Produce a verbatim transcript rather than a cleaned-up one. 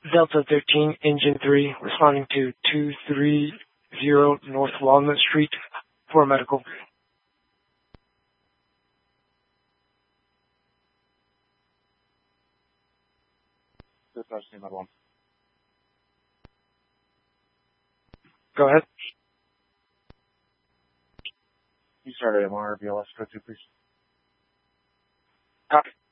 Delta thirteen, Engine three, responding to two three zero North Walnut Street for medical. Dispatch team at one. Go ahead. You started M R, B L S, go to please. Copy.